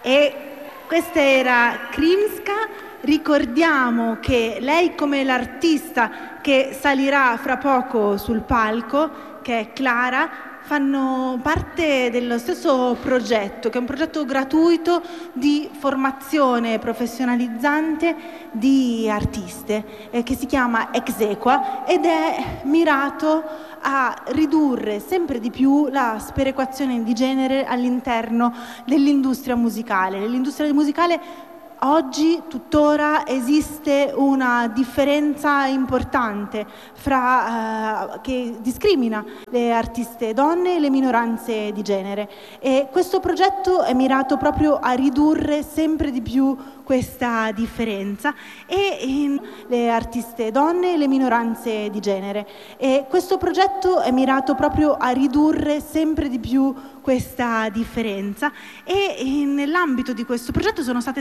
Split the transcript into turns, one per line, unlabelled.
E questa era Krimska. Ricordiamo che lei, come l'artista che salirà fra poco sul palco, che è Clara, fanno parte dello stesso progetto, che è un progetto gratuito di formazione professionalizzante di artiste, che si chiama Exequa ed è mirato a ridurre sempre di più la sperequazione di genere all'interno dell'industria musicale. Nell'industria musicale oggi, tuttora, esiste una differenza importante che discrimina le artiste donne e le minoranze di genere, e questo progetto è mirato proprio a ridurre sempre di più questa differenza le artiste donne e le minoranze di genere, e questo progetto è mirato proprio a ridurre sempre di più questa differenza, e nell'ambito di questo progetto sono state